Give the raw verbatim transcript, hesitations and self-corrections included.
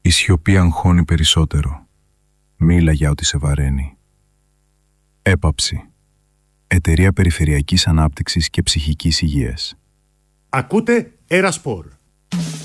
Η σιωπή αγχώνει περισσότερο. Μίλα για ό,τι σε βαραίνει. Έπαψη. Εταιρεία Περιφερειακής Ανάπτυξης και Ψυχικής Υγείας. Ακούτε Ερασπορ.